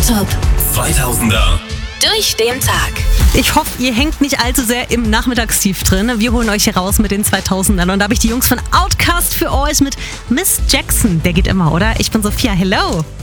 Top 2000er. durch den Tag. Ich hoffe, ihr hängt nicht allzu sehr im Nachmittagstief drin. Wir holen euch hier raus mit den 2000ern. Und da habe ich die Jungs von Outkast für euch mit Miss Jackson. Der geht immer, oder? Ich bin Sophia. Hello.